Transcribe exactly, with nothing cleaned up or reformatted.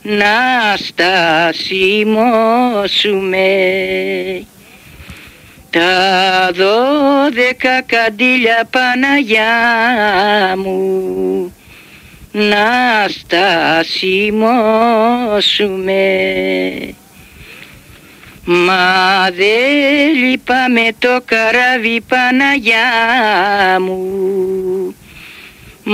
να στασιμώσουμε. Τα δώδεκα καντήλια Παναγιά μου να στασιμώσουμε. Μα δεν λείπαμε το καράβι Παναγιά μου,